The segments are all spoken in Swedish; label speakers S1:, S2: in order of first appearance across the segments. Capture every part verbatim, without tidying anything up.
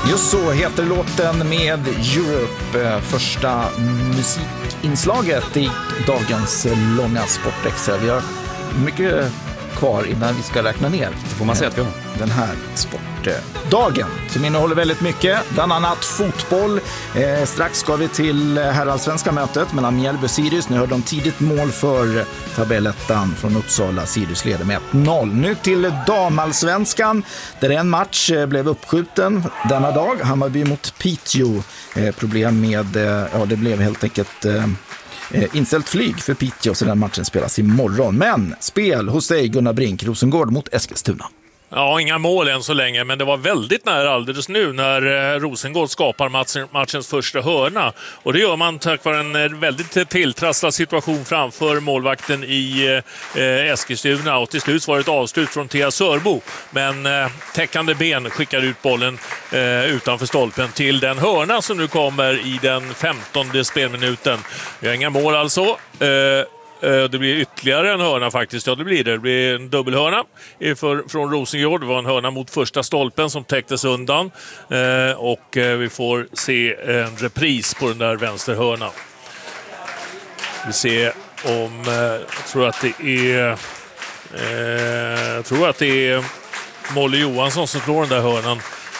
S1: Just så heter låten med Europe, första musikinslaget i dagens långa Sportextra. Vi har mycket kvar innan vi ska räkna ner.
S2: Det får man säga att vi har.
S1: Den här sportdagen som innehåller väldigt mycket, bland annat fotboll. Eh, strax ska vi till herrallsvenska mötet mellan Mjällby och Sirius. Nu har de tidigt mål för tabellettan från Uppsala. Sirius leder med ett noll. Nu till damallsvenskan där en match blev uppskjuten denna dag. Hammarby mot Piteå. Eh, problem med, eh, ja det blev helt enkelt... Eh, inställt flyg för Piteå, så den matchen spelas imorgon. Men spel hos dig Gunnar Brink, Rosengård mot Eskilstuna.
S3: Ja, inga mål än så länge, men det var väldigt nära alldeles nu när Rosengård skapar matchen, matchens första hörna. Och det gör man tack vare en väldigt tilltrasslad situation framför målvakten i eh, Eskilstuna. Och till slut var det ett avslut från Thea Sörbo. Men eh, täckande ben skickar ut bollen eh, utanför stolpen till den hörna som nu kommer i den femtonde spelminuten. Vi har inga mål alltså. Eh, Det blir ytterligare en hörna faktiskt. Ja, det blir det. Det blir en dubbelhörna för, från Rosengård. Det var en hörna mot första stolpen som täcktes undan. Eh, och eh, vi får se en repris på den där vänsterhörnan. Vi ser om... Eh, jag tror att det är... Eh, jag tror att det är Molly Johansson som slår den där hörnan.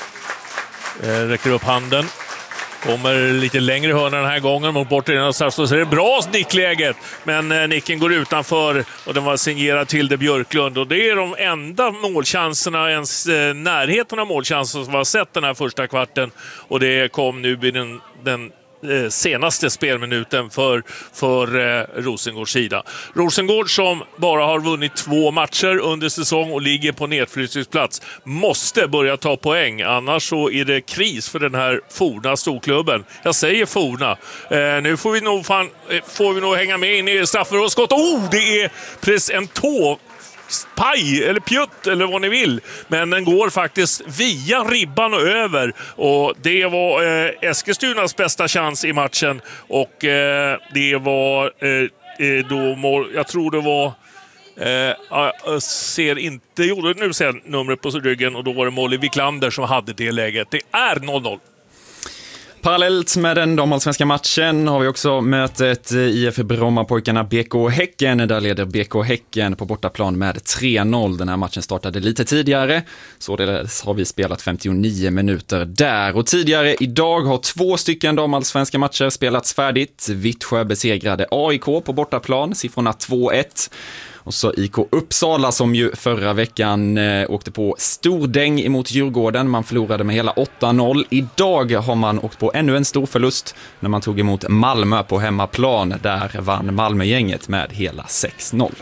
S3: Eh, räcker upp handen. Kommer lite längre hörna den här gången mot bort i den, så är det bra nickläget, men eh, nicken går utanför och den var signerad till det Björklund, och det är de enda målchanserna, ens eh, närheten av målchanser som vi har sett den här första kvarten, och det kom nu i den, den eh, senaste spelminuten för, för eh, Rosengårds sida. Rosengård som bara har vunnit två matcher under säsong och ligger på nedflyttningsplats måste börja ta poäng, annars så är det kris för den här forna storklubben. Jag säger forna. Eh, nu får vi nog fan, eh, får vi nog hänga med in i straffområdesskott. Oh, det är precis en tå paj eller pjutt eller vad ni vill, men den går faktiskt via ribban och över, och det var eh, Eskilstunas bästa chans i matchen, och eh, det var eh, då mål, jag tror det var eh, jag ser inte, jo nu ser jag numret på ryggen, och då var det Molly Wiklander som hade det läget. Det är noll noll.
S2: Parallellt med den damallsvenska matchen har vi också mötet I F Brommapojkarna B K Häcken. Där leder B K Häcken på bortaplan med tre noll. Den här matchen startade lite tidigare, så det har vi spelat femtionio minuter där. Och tidigare idag har två stycken damallsvenska matcher spelats färdigt. Vittsjö besegrade A I K på bortaplan, siffrorna två ett. Och så I K Uppsala som ju förra veckan eh, åkte på stordäng emot Djurgården. Man förlorade med hela åtta noll. Idag har man åkt på ännu en stor förlust när man tog emot Malmö på hemmaplan. Där vann Malmögänget med hela sex noll.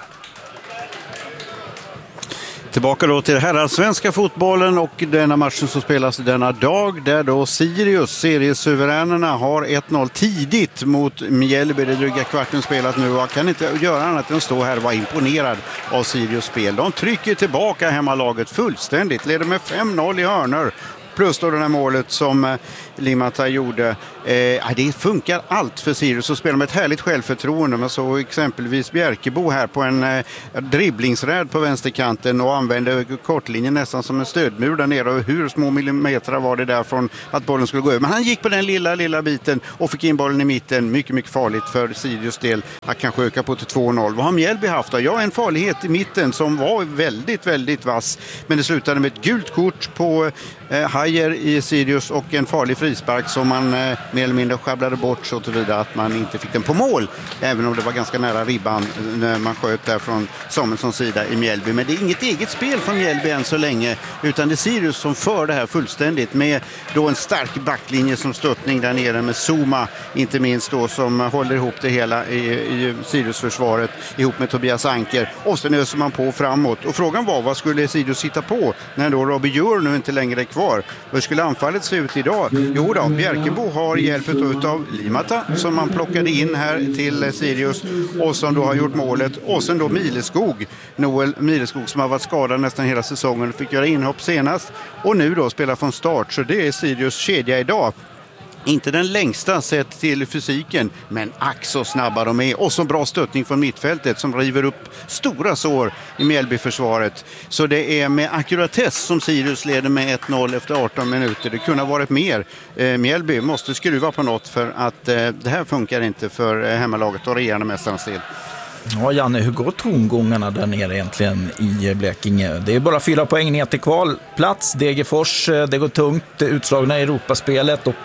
S4: Tillbaka då till herrallsvenska fotbollen och denna matchen som spelas denna dag, där då Sirius, seriesuveränerna, har ett noll tidigt mot Mjällby. Det dryga kvarten spelat nu, och jag kan inte göra annat än stå här och vara imponerad av Sirius spel. De trycker tillbaka hemmalaget fullständigt, leder med fem noll i hörnor. Plus då det här målet som eh, Limata gjorde. Eh, det funkar allt för Sirius att spela med ett härligt självförtroende. Man såg exempelvis Bjärkebo här på en eh, dribblingsräd på vänsterkanten och använde kortlinjen nästan som en stödmur där nere. Och hur små millimeter var det där från att bollen skulle gå över. Men han gick på den lilla, lilla biten och fick in bollen i mitten. Mycket, mycket farligt för Sirius del att kanske öka på till två noll. Vad har Mjällby haft då? Ja, en farlighet i mitten som var väldigt, väldigt vass. Men det slutade med ett gult kort på eh, Hajer i Sirius och en farlig frispark som man eh, mer eller mindre sjabblade bort så tillvida att man inte fick den på mål, även om det var ganska nära ribban när man sköt där från Samuelssons sida i Mjällby. Men det är inget eget spel från Mjällby än så länge, utan det är Sirius som för det här fullständigt med då en stark backlinje som stöttning där nere med Zuma, inte minst då, som håller ihop det hela i, i Sirius-försvaret ihop med Tobias Anker, och sen öser man på framåt. Och frågan var, vad skulle Sirius hitta på när då Robbie Djur nu inte längre är kvar? Hur skulle anfallet se ut idag? Jo då, Bjärkebo har hjälpet av Limata som man plockade in här till Sirius och som då har gjort målet. Och sen då Mileskog, Noel Mileskog, som har varit skadad nästan hela säsongen, fick göra inhopp senast och nu då spelar från start. Så det är Sirius kedja idag. Inte den längsta sett till fysiken, men ack så snabba de är. Och så bra stöttning från mittfältet som river upp stora sår i Mjällby-försvaret. Så det är med akkuratess som Sirius leder med ett noll efter arton minuter. Det kunde ha varit mer. Eh, Mjällby måste skruva på något för att eh, det här funkar inte för eh, hemmalaget och regerande mästarnas del.
S1: Ja, Janne, hur går tongångarna där nere egentligen i Blekinge? Det är bara fyra poäng ner till kvalplats. Degerfors, det går tungt, utslagna i Europaspelet och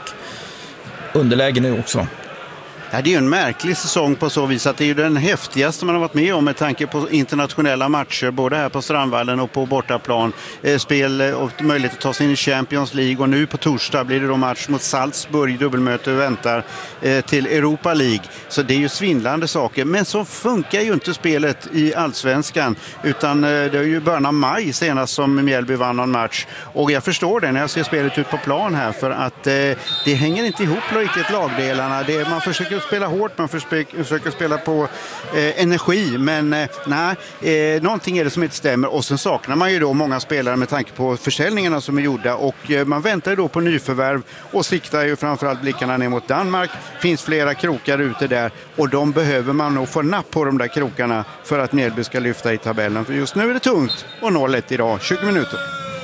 S1: underläge nu också.
S4: Ja, det är ju en märklig säsong på så vis att det är ju den häftigaste man har varit med om med tanke på internationella matcher, både här på Strandvallen och på bortaplan. Eh, spel och möjlighet att ta sig in i Champions League, och nu på torsdag blir det då match mot Salzburg, dubbelmöte och väntar eh, till Europa League. Så det är ju svindlande saker, men så funkar ju inte spelet i Allsvenskan, utan eh, det är ju början av maj senast som Mjällby vann någon match, och jag förstår det när jag ser spelet ut på plan här, för att eh, det hänger inte ihop riktigt lagdelarna. Det är, man försöker spela hårt, man försöker, försöker spela på eh, energi, men eh, nej, eh, någonting är det som inte stämmer, och sen saknar man ju då många spelare med tanke på försäljningarna som är gjorda, och eh, man väntar ju då på nyförvärv och siktar ju framförallt blickarna ner mot Danmark. Finns flera krokar ute där, och de behöver man nog få napp på de där krokarna för att Mjällby ska lyfta i tabellen, för just nu är det tungt, och noll ett idag, tjugo minuter.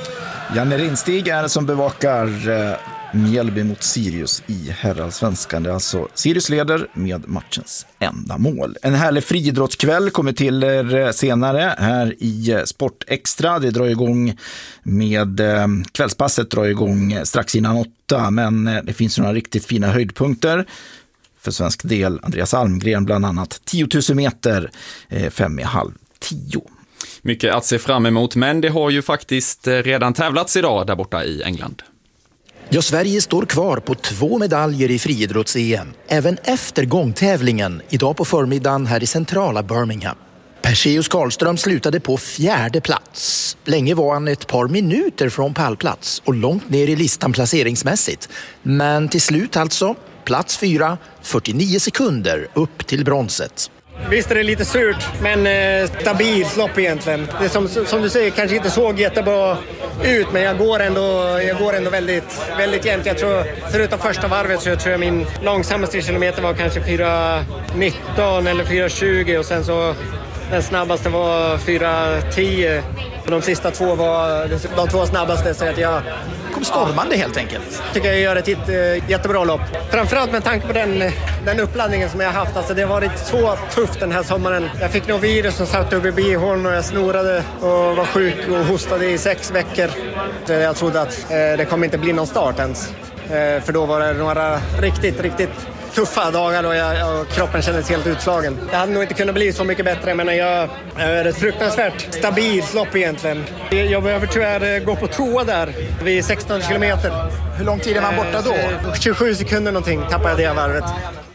S1: Janne Rinstig är det som bevakar eh... Mjällby mot Sirius i herrallsvenskan. Det är alltså Sirius leder med matchens enda mål. En härlig friidrottskväll kommer till er senare här i Sport Extra. Det drar igång med eh, kvällspasset drar igång strax innan åtta, men eh, det finns några riktigt fina höjdpunkter för svensk del. Andreas Almgren bland annat tio tusen meter, eh, fem i halv tio.
S2: Mycket att se fram emot, men det har ju faktiskt redan tävlats idag där borta i England.
S5: Ja, Sverige står kvar på två medaljer i friidrotts-E M, även efter gångtävlingen idag på förmiddagen här i centrala Birmingham. Perseus Karlström slutade på fjärde plats. Länge var han ett par minuter från pallplats och långt ner i listan placeringsmässigt. Men till slut alltså, plats fyra, fyrtionio sekunder upp till bronset.
S6: Visst är det lite surt, men eh, stabilt lopp egentligen. Det som, som du säger kanske inte såg jättebra ut, men jag går ändå, jag går ändå väldigt, väldigt jämnt. Jag tror, förutom första varvet så jag tror jag min långsammaste kilometer var kanske fyra nitton eller fyra tjugo, och sen så den snabbaste var fyra tio. De sista två var de två snabbaste, så att jag
S5: kom stormande helt enkelt.
S6: Tycker jag gör ett jätte, jättebra lopp. Framförallt med tanke på den, den uppladdningen som jag har haft. Alltså det har varit så tufft den här sommaren. Jag fick något virus som satt över bihåln och jag snorade och var sjuk och hostade i sex veckor. Så jag trodde att eh, det kommer inte bli någon start ens. Eh, för då var det några riktigt, riktigt tuffa dagar och, jag, och kroppen kändes helt utslagen. Det hade nog inte kunnat bli så mycket bättre, men jag är ett fruktansvärt stabilt lopp egentligen. Jag behöver tyvärr gå på toa där vid sexton kilometer.
S5: Hur lång tid är man borta då?
S6: tjugosju sekunder någonting tappade jag det varvet.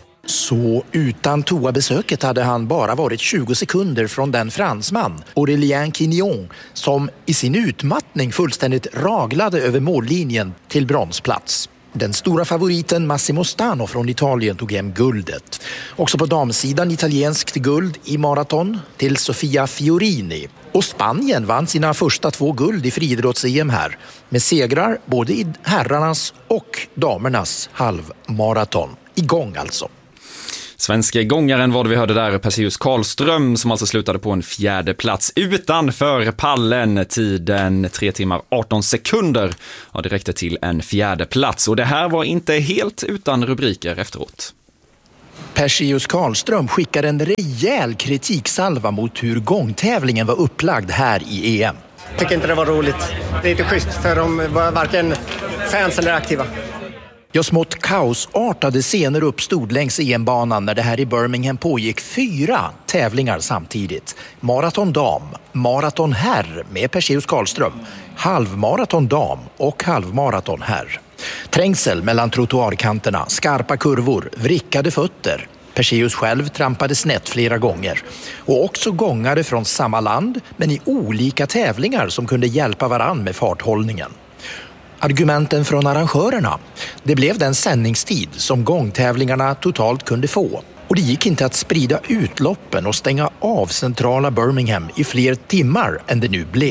S5: Så utan toabesöket hade han bara varit tjugo sekunder från den fransman, Aurélien Quignon, som i sin utmattning fullständigt raglade över mållinjen till bronsplats. Den stora favoriten Massimo Stano från Italien tog hem guldet. Också på damsidan italienskt guld i maraton till Sofia Fiorini. Och Spanien vann sina första två guld i friidrotts-E M här, med segrar både i herrarnas och damernas halvmaraton. Igång alltså.
S2: Svenska gångaren var det vi hörde där, Perseus Karlström, som alltså slutade på en fjärde plats utanför pallen. Tiden tre timmar arton sekunder. Ja, det räckte till en fjärde plats. Och det här var inte helt utan rubriker efteråt.
S5: Perseus Karlström skickar en rejäl kritiksalva mot hur gångtävlingen var upplagd här i E M.
S6: Jag tycker inte det var roligt. Det är inte schysst för de var varken fans eller aktiva.
S5: Ja, smått kaosartade scener uppstod längs E M-banan när det här i Birmingham pågick fyra tävlingar samtidigt. Maraton dam, maraton herr med Perseus Karlström, halvmaraton dam och halvmaraton herr. Trängsel mellan trottoarkanterna, skarpa kurvor, vrickade fötter. Perseus själv trampade snett flera gånger. Och också gångare från samma land men i olika tävlingar som kunde hjälpa varann med farthållningen. Argumenten från arrangörerna. Det blev den sändningstid som gångtävlingarna totalt kunde få. Och det gick inte att sprida ut loppen och stänga av centrala Birmingham i fler timmar än det nu blev.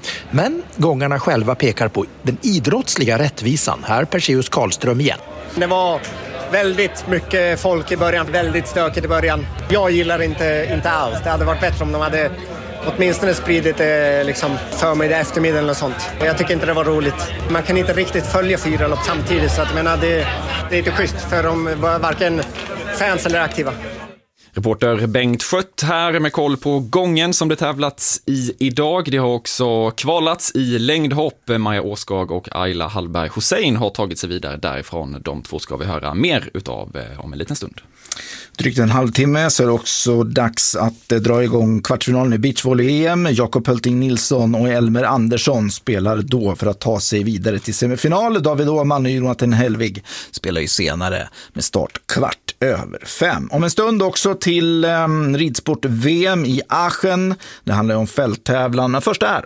S5: Men gångarna själva pekar på den idrottsliga rättvisan. Här Perseus Karlström igen.
S6: Det var väldigt mycket folk i början, väldigt stökigt i början. Jag gillar inte, inte alls. Det hade varit bättre om de hade åtminstone spridit det liksom för mig i eftermiddagen eller sånt. Jag tycker inte det var roligt. Man kan inte riktigt följa fyra lopp samtidigt, så att, jag menar, det, det är inte schysst för de var varken fans eller aktiva.
S2: Reporter Bengt Skött här med koll på gången som det tävlats i idag. Det har också kvalats i längdhopp. Maja Åskag och Ayla Hallberg Hussein har tagit sig vidare därifrån. De två ska vi höra mer utav om en liten stund.
S1: Drygt en halvtimme så är det också dags att dra igång kvartsfinalen i beachvolley-E M. Jakob Hölting Nilsson och Elmer Andersson spelar då för att ta sig vidare till semifinal. David Åhman och Jonathan Helvig spelar ju senare med start kvart över fem. Om en stund också till eh, ridsport-V M i Aachen. Det handlar om fälttävlan. Men först är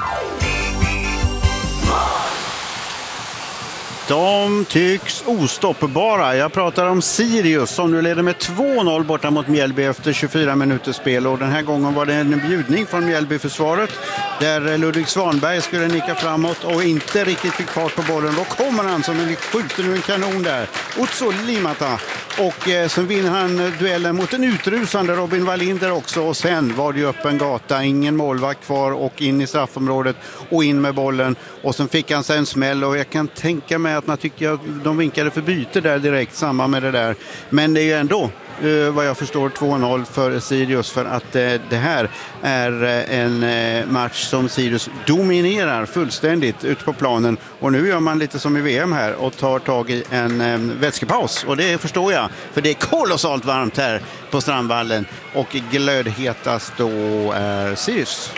S4: De tycks ostoppbara. Jag pratar om Sirius som nu leder med två noll borta mot Mjällby efter tjugofyra minuters spel. Och den här gången var det en bjudning från Mjällby-försvaret där Ludvig Svanberg skulle nicka framåt och inte riktigt fick fart på bollen. Då kommer han som en skjuter nu en kanon där. Otso Limata. Och eh, så vinner han duellen mot en utrusande Robin Wallinder också. Och sen var det ju öppen gata. Ingen målvakt kvar och in i straffområdet och in med bollen. Och sen fick han sen smäll och jag kan tänka mig att man tycker att de vinkade för byte där direkt, samma med det där. Men det är ju ändå, eh, vad jag förstår, två noll för Sirius, för att eh, det här är eh, en eh, match som Sirius dominerar fullständigt ut på planen. Och nu gör man lite som i V M här och tar tag i en eh, vätskepaus. Och det förstår jag, för det är kolossalt varmt här på Strandvallen. Och glödhetast då är Sirius.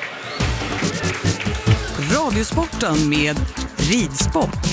S7: Radiosporten med ridsport.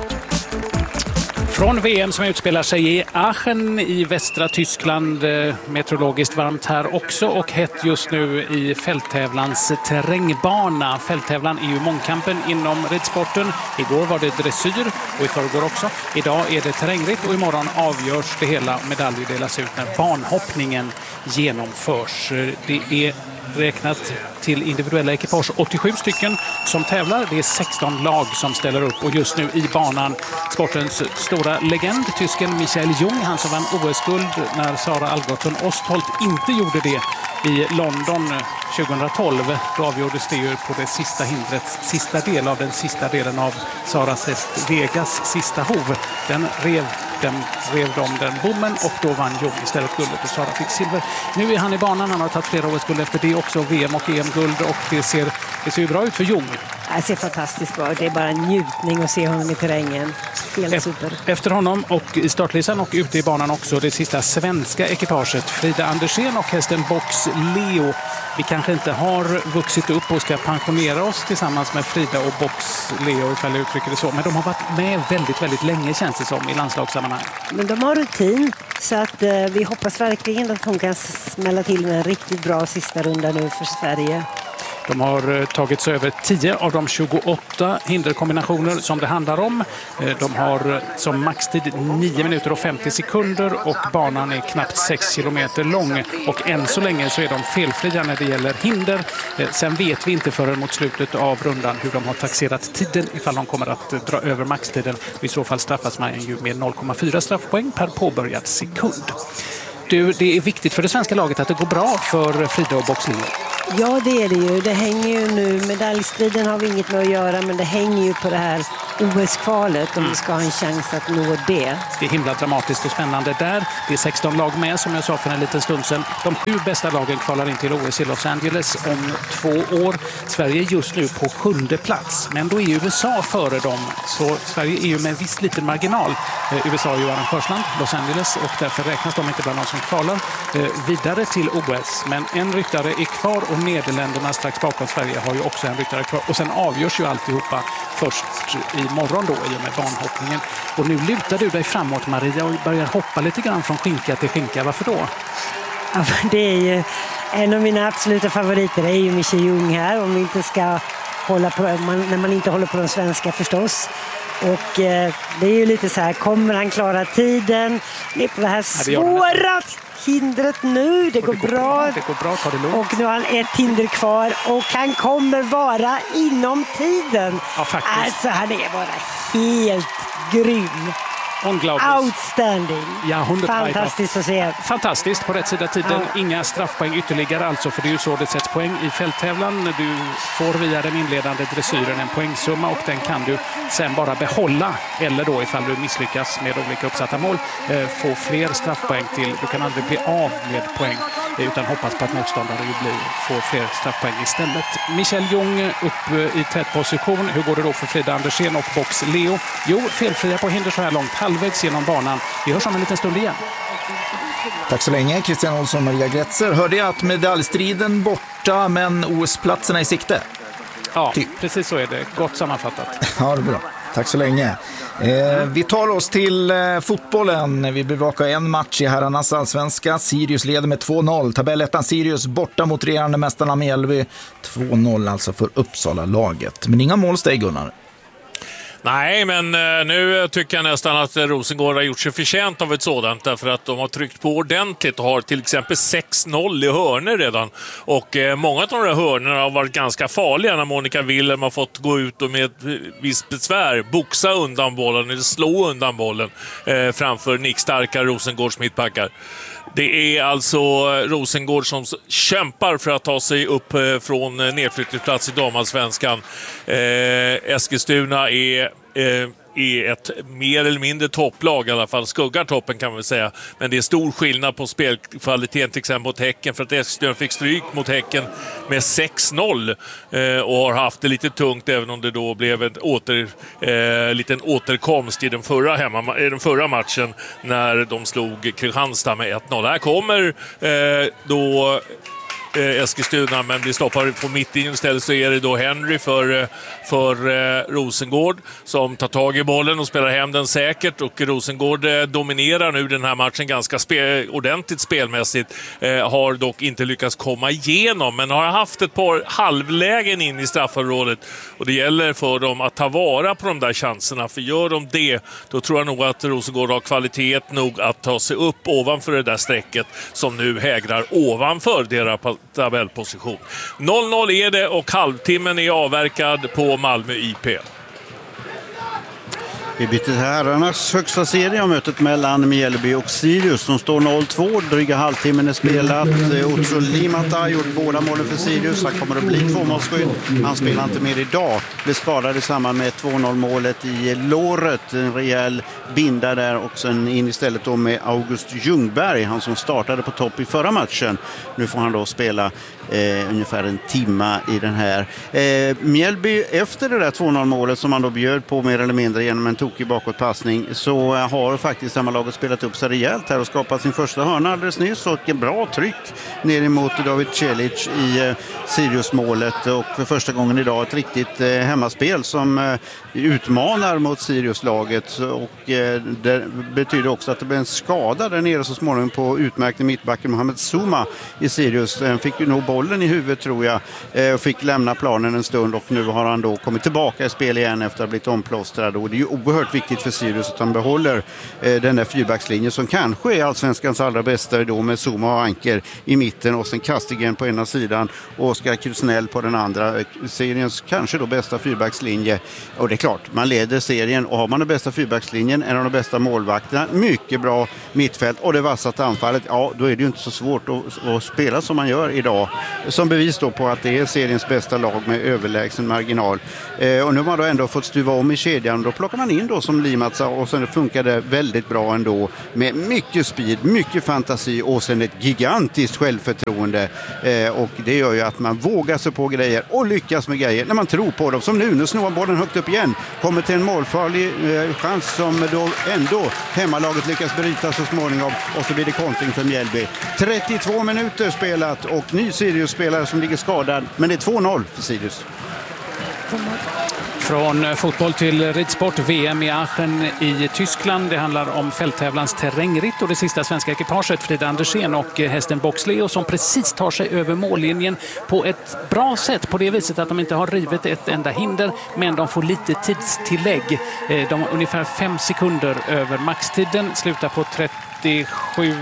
S8: Från V M som utspelar sig i Aachen i västra Tyskland, meteorologiskt varmt här också och hett just nu i fälttävlans terrängbana. Fälttävlan är ju mångkampen inom ridsporten. Igår var det dressyr och i förrgår också. Idag är det terrängritt och imorgon avgörs det hela. Medaljer delas ut när banhoppningen genomförs. Det är räknat till individuella ekipage åttiosju stycken som tävlar. Det är sexton lag som ställer upp och just nu i banan sportens stora legend, tysken Michael Jung, han som vann O S-guld när Sara Algotsson Ostholt inte gjorde det i London tjugohundratolv. Då avgjordes det ju på det sista hindrets sista del av den sista delen av Saras häst Vegas sista hov. Den rev Den rev de den bommen och då vann Jung istället guldet och Sara fick silver. Nu är han i banan, han har tagit flera O S-guld efter det också, V M och E M-guld, och det ser, det ser ju bra ut för Jung.
S9: Det ser fantastiskt bra ut, det är bara en njutning att se honom i terrängen. Helt
S8: Efter,
S9: super.
S8: efter honom och i startlistan och ute i banan också det sista svenska ekipaget, Frida Andersén och hästen Box Leo. Vi kanske inte har vuxit upp och ska pensionera oss tillsammans med Frida och Box Leo, ifall jag uttrycker det så. Men de har varit med väldigt, väldigt länge, känns det som, i landslagssammanhang.
S9: Men de har rutin, så att eh, vi hoppas verkligen att hon kan smälla till med en riktigt bra sista runda nu för Sverige.
S8: De har tagit sig över tio av de tjugoåtta hinderkombinationer som det handlar om. De har som maxtid nio minuter och femtio sekunder och banan är knappt sex kilometer lång. Och än så länge så är de felfria när det gäller hinder. Sen vet vi inte förrän mot slutet av rundan hur de har taxerat tiden, ifall de kommer att dra över maxtiden. I så fall straffas man ju med noll komma fyra straffpoäng per påbörjad sekund. Du, det är viktigt för det svenska laget att det går bra för Frida och Box Leo.
S9: Ja, det är det ju. Det hänger ju nu. Medaljstriden har vi inget med att göra, men det hänger ju på det här O S-kvalet om vi ska ha en chans att nå det.
S8: Det är himla dramatiskt och spännande där. Det är sexton lag med, som jag sa för en liten stund sedan. De sju bästa lagen kvalar in till O S i Los Angeles om två år. Sverige är just nu på sjunde plats, men då är U S A före dem. Så Sverige är ju med en viss liten marginal. Eh, U S A är ju arrangörsland, Los Angeles, och därför räknas de inte bland de som kvalar eh, vidare till O S. Men en ryttare är kvar och Nederländerna strax bakom Sverige har ju också en ryttare kvar. Och sen avgörs ju alltihopa först imorgon då i och med banhoppningen. Och nu lutar du dig framåt, Maria, och börjar hoppa lite grann från skinka till skinka. Varför då?
S9: Ja, det är ju en av mina absoluta favoriter. Det är ju Michael Jung här, om vi inte ska hålla på, man, när man inte håller på de svenska förstås. Och eh, det är ju lite så här, kommer han klara tiden? Det är på det här
S8: ja, det
S9: svåra hindret nu. Det går,
S8: det går
S9: bra.
S8: bra. Det går bra, ta det lugnt.
S9: Och nu har han ett hinder kvar och han kommer vara inom tiden.
S8: Ja, faktiskt.
S9: Alltså han är bara helt grym. Outstanding.
S8: Ja,
S9: fantastiskt att se.
S8: Fantastiskt på rätt sida tiden.
S9: Ja.
S8: Inga straffpoäng ytterligare alltså, för det är ju så det sätts poäng i fälttävlan. Du får via den inledande dressyren en poängsumma och den kan du sen bara behålla, eller då ifall du misslyckas med olika uppsatta mål få fler straffpoäng till. Du kan aldrig bli av med poäng utan hoppas på att motståndare blir, får fler straffpoäng istället. Michel Jung upp i tät position. Hur går det då för Frida Andersén och Box Leo? Jo, felfria på hinder så här långt. Halvvägs genom banan. Vi hörs om en liten stund igen.
S1: Tack så länge, Christian Olsson och Maria Gretzer. Hörde jag att medaljstriden borta, men O S-platserna i sikte?
S8: Ja, typ. Precis så är det. Gott sammanfattat.
S1: Ja, det är bra. Tack så länge. Eh, vi tar oss till eh, fotbollen. Vi bevakar en match i herrarnas allsvenska. Sirius leder med två noll. Tabellettan Sirius borta mot regerande mästarna Mjällby. två noll alltså för Uppsala-laget. Men inga målsteg, Gunnar.
S3: Nej, men nu tycker jag nästan att Rosengård har gjort sig förtjänt av ett sådant, därför att de har tryckt på ordentligt och har till exempel sex noll i hörnor redan. Och många av de här hörnorna har varit ganska farliga när Monica Willem har fått gå ut och med ett visst besvär boxa undan bollen eller slå undan bollen eh, framför nickstarka Rosengårds mittbackar. Det är alltså Rosengård som kämpar för att ta sig upp från nedflyttningsplats i damallsvenskan. Eh, Eskilstuna är, eh, är ett mer eller mindre topplag, i alla fall skuggar toppen kan man säga. Men det är stor skillnad på spelkvaliteten till exempel mot Häcken, för att Eskilstuna fick stryk mot Häcken med sex noll eh, och har haft det lite tungt, även om det då blev en åter, eh, liten återkomst i den förra, hemma, i den förra matchen när de slog Kristianstad med ett noll. Här kommer eh, då Eskilstuna, men blir stoppad på mittlinjen istället. Så är det då Henry för, för eh, Rosengård som tar tag i bollen och spelar hem den säkert, och Rosengård eh, dominerar nu den här matchen ganska spe, ordentligt spelmässigt, eh, har dock inte lyckats komma igenom, men har haft ett par halvlägen in i straffområdet, och det gäller för dem att ta vara på de där chanserna, för gör de det, då tror jag nog att Rosengård har kvalitet nog att ta sig upp ovanför det där strecket som nu hägrar ovanför deras tabellposition. noll noll är det och halvtimmen är avverkad på Malmö I P.
S4: Vi byter till herrarnas högsta serie av mötet mellan Mjällby och Sirius som står noll två. Dryga halvtimmen är spelat. Otso Limata har gjort båda målen för Sirius. Han kommer att bli tvåmålsskydd. Han spelar inte mer idag. Blev skadad i samband med två noll-målet i låret. En rejäl binda där, och sen in istället då med August Ljungberg, han som startade på topp i förra matchen. Nu får han då spela Eh, ungefär en timma i den här. Eh, Mjällby, efter det där två noll-målet som man då bjöd på mer eller mindre genom en tokig bakåtpassning, så eh, har faktiskt samma laget spelat upp sig rejält här och skapat sin första hörna alldeles nyss, och en bra tryck ner emot David Celic i eh, Sirius-målet, och för första gången idag ett riktigt eh, hemmaspel som eh, utmanar mot Sirius-laget, och eh, det betyder också att det blir en skada där nere så småningom på utmärkte mittbacken Mohamed Zuma i Sirius. Den fick ju nog bollen i huvudet, tror jag, och fick lämna planen en stund, och nu har han då kommit tillbaka i spel igen efter att ha blivit omplåstrad, och det är ju oerhört viktigt för Sirius att han behåller den där fyrbackslinjen som kanske är allsvenskans allra bästa då, med Zuma och Anker i mitten och sen Kastigen på ena sidan och Oskar Krusnell på den andra. Seriens kanske då bästa fyrbackslinje, och det är klart, man leder serien, och har man den bästa fyrbackslinjen, en av de bästa målvakterna, mycket bra mittfält och det vassaste anfallet, ja, då är det ju inte så svårt att, att spela som man gör idag. Som bevis då på att det är seriens bästa lag med överlägsen marginal. Eh, och nu har man då ändå fått stuva om i kedjan. Då plockar man in då som Limatsa, och sen funkar det väldigt bra ändå. Med mycket speed, mycket fantasi och sen ett gigantiskt självförtroende. Eh, och det gör ju att man vågar sig på grejer och lyckas med grejer när man tror på dem. Som nu, nu snor bollen högt upp igen. Kommer till en målfarlig eh, chans som då ändå hemmalaget lyckas bryta så småningom. Och så blir det kontring för Mjällby. trettiotvå minuter spelat och ny Sirius-spelare som ligger skadad, men det är två noll för Sirius.
S8: Från fotboll till ridsport, V M i Aachen i Tyskland. Det handlar om fälttävlans terrängritt och det sista svenska ekipaget Frida Andersén och hästen Box Leo som precis tar sig över mållinjen på ett bra sätt, på det viset att de inte har rivit ett enda hinder, men de får lite tidstillägg. De har ungefär fem sekunder över maxtiden, slutar på trettiosju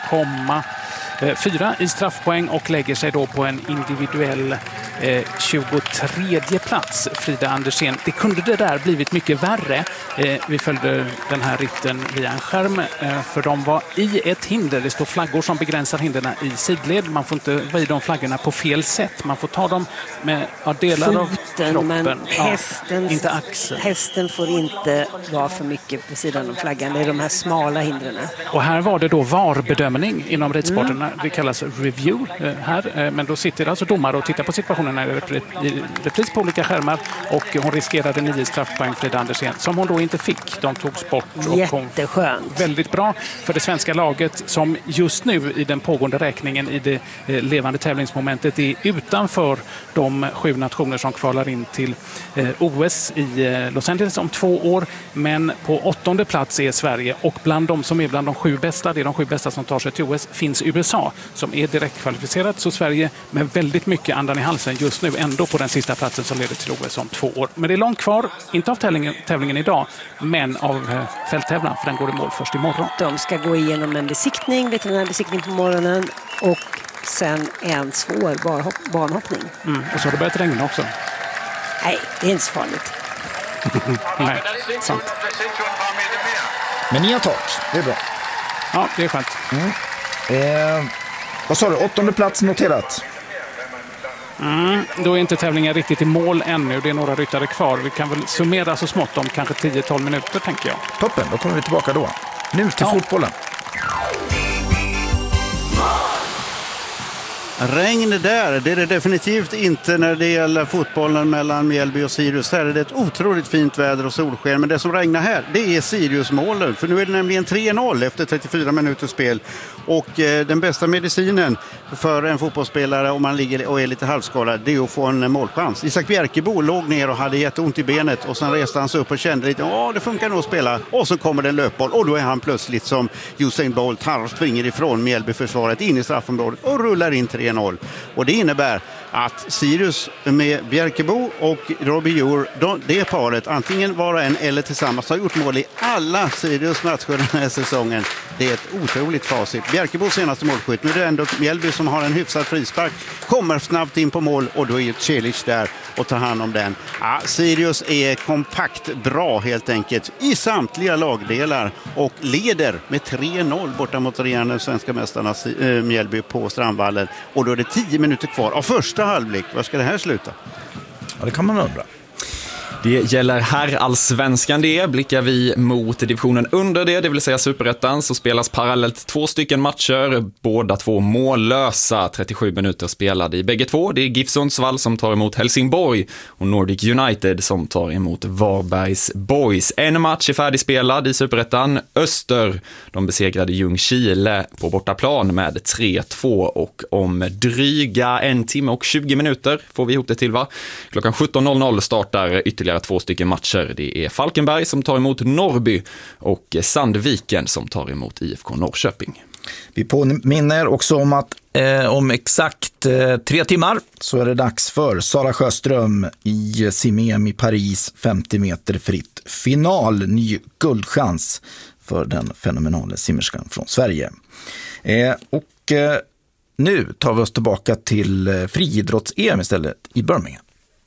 S8: komma fyra i straffpoäng och lägger sig då på en individuell eh, tjugotredje plats. Frida Andersén, det kunde det där blivit mycket värre. Eh, vi följde den här ritten via en skärm eh, för de var i ett hinder. Det står flaggor som begränsar hinderna i sidled. Man får inte vara i de flaggorna på fel sätt. Man får ta dem med ja, delar
S9: Foten,
S8: av kroppen.
S9: Men hästen,
S8: ja, inte axeln.
S9: Hästen får inte vara för mycket på sidan av flaggan. Det är de här smala hindren.
S8: Och här var det då V A R-bedömning inom ridsporterna. Mm. Det kallas review eh, här. Eh, men då sitter alltså domare och tittar på situationen i repris, i repris på olika skärmar. Och hon riskerade nio straffpoäng, Frida Andersén, som hon då inte fick. De togs bort. Och
S9: jätteskönt.
S8: Kom väldigt bra för det svenska laget som just nu i den pågående räkningen i det eh, levande tävlingsmomentet är utanför de sju nationer som kvalar in till eh, O S i eh, Los Angeles om två år. Men på åttonde plats är Sverige och bland de som är bland de sju bästa, det är de sju bästa som tar sig till O S, finns U S A som är direkt kvalificerat. Så Sverige med väldigt mycket andan i halsen just nu ändå på den sista platsen som leder till O S om två år. Men det är långt kvar, inte av tävlingen, tävlingen idag, men av eh, fälttävlan, för den går i mål först imorgon.
S9: De ska gå igenom en besiktning, veterinärbesiktning på morgonen och sen en svår barhopp, barnhoppning.
S8: Mm, och så har det börjat regna också.
S9: Nej, det är inte så farligt.
S8: Nej, sant.
S1: Men ni har tak, det är bra.
S8: Ja, det är skönt.
S1: Mm. Eh, vad sa du, åttonde plats noterat?
S8: Mm, då är inte tävlingen riktigt i mål ännu. Det är några ryttare kvar. Vi kan väl summera så smått om kanske tio till tolv minuter, tänker jag.
S1: Toppen, då kommer vi tillbaka då. Nu till ja. fotbollen.
S4: Regn där, det är det definitivt inte när det gäller fotbollen mellan Mjällby och Sirius. Här är det ett otroligt fint väder och solsken, men det som regnar här, det är Sirius-målen. För nu är det nämligen tre noll efter trettiofyra minuters spel. Och eh, den bästa medicinen för en fotbollsspelare om man ligger och är lite halvskadad, det är att få en målchans. Isak Bjerkebo låg ner och hade jätteont i benet och sen reste han sig upp och kände lite, ja det funkar nog att spela. Och så kommer det en löpboll och då är han plötsligt som Usain Bolt, han springer ifrån Mjällby-försvaret in i straffområdet och rullar in tre noll. Och det innebär att Sirius med Bjerkebo och Robbie Djur, det paret, antingen var och en eller tillsammans, har gjort mål i alla Sirius matcher den här säsongen. Det är ett otroligt facit. Bjerkebos senaste målskytt, nu är det ändå Mjällby som har en hyfsad frispark, kommer snabbt in på mål och då är Celic där och tar hand om den. Ja, Sirius är kompakt bra helt enkelt i samtliga lagdelar och leder med tre noll borta mot regerande svenska mästarna äh, Mjällby på Strandvallen. Och då är det tio minuter kvar av första halvlek. Var ska det här sluta?
S1: Ja, det kan man undra.
S2: Det gäller herrallsvenskan det. Blickar vi mot divisionen under det, det vill säga superettan, så spelas parallellt två stycken matcher, båda två mållösa, trettiosju minuter spelade i bägge två. Det är GIF Sundsvall som tar emot Helsingborg och Nordic United som tar emot Varbergs Boys. En match är färdigspelad i superettan. Öster, de besegrade Ljungskile på bortaplan med tre två och om dryga en timme och tjugo minuter får vi ihop det till, va? Klockan sjutton noll noll startar ytterligare två stycken matcher. Det är Falkenberg som tar emot Norrby och Sandviken som tar emot I F K Norrköping.
S1: Vi påminner också om att eh, om exakt eh, tre timmar så är det dags för Sara Sjöström i Simem i Paris, femtio meter fritt. Final, ny guldchans för den fenomenala simmerskan från Sverige. Eh, och eh, nu tar vi oss tillbaka till eh, friidrotts-E M istället i Birmingham.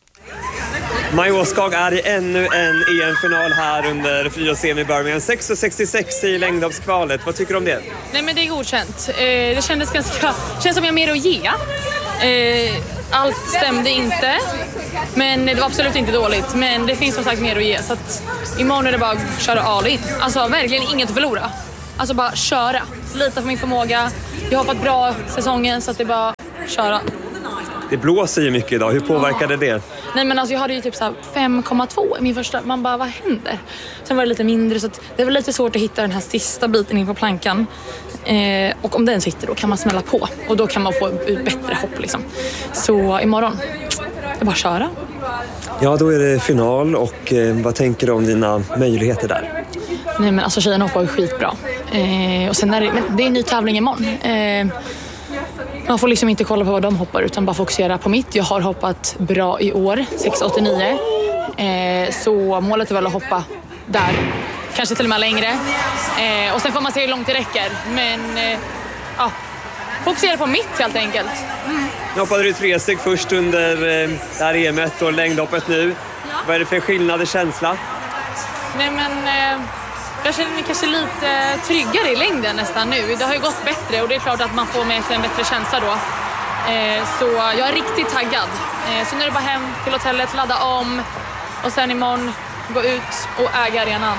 S10: Maj Åskag är i ännu en E M-final här under friidrotts-E M i Birmingham. sex sextiosex i längdhoppskvalet. Vad tycker du om det?
S11: Nej, men det är godkänt. Eh, det kändes ganska... känns som jag har mer att ge. Eh, allt stämde inte. Men det var absolut inte dåligt. Men det finns som sagt mer att ge. Så att imorgon är det bara att köra all in. Alltså verkligen inget att förlora. Alltså bara köra. Lita på min förmåga. Jag har hoppat bra säsongen så att det är bara att köra.
S10: Det blåser ju mycket idag. Hur påverkade det?
S11: Nej, men alltså jag hade ju typ så här fem komma två i min första. Man bara, vad händer? Sen var det lite mindre så att det var lite svårt att hitta den här sista biten in på plankan. Eh, och om den sitter då kan man smälla på. Och då kan man få ett bättre hopp liksom. Så imorgon, det är bara att köra.
S10: Ja, då är det final och eh, vad tänker du om dina möjligheter där?
S11: Nej, men alltså tjejerna hoppar ju skitbra. Eh, och sen är det, men det är en ny tävling imorgon. Eh, Man får liksom inte kolla på vad de hoppar utan bara fokusera på mitt. Jag har hoppat bra i år, sex åttionio. Eh, så målet är väl att hoppa där. Kanske till och med längre. Eh, och sen får man se hur långt det räcker. Men eh, ja, fokusera på mitt helt enkelt. Mm.
S10: Nu hoppade du tre steg först under eh, det här E M-et och längdhoppet nu. Ja. Vad är det för skillnad i känsla?
S11: Nej men eh, jag känner mig kanske lite tryggare i längden nästan nu. Det har ju gått bättre och det är klart att man får med sig en bättre känsla då. Eh, så jag är riktigt taggad. Eh, så nu är det bara hem till hotellet, ladda om och sen imorgon gå ut och äga arenan.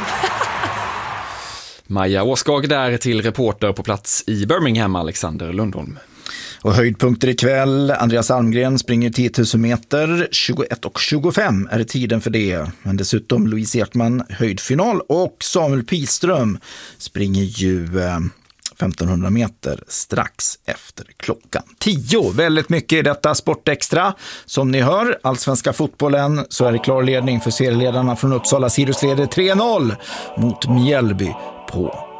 S2: Maja Åskag där till reporter på plats i Birmingham, Alexander Lundholm.
S1: Och höjdpunkter ikväll. Andreas Almgren springer tio tusen meter. tjugoett och tjugofem är det tiden för det. Men dessutom Louise Ekman höjdfinal. Och Samuel Piström springer ju eh, femtonhundra meter strax efter klockan tio. Väldigt mycket i detta Sportextra. Som ni hör, allsvenska fotbollen, så är det klar ledning för serieledarna från Uppsala. Sirius leder tre noll mot Mjällby på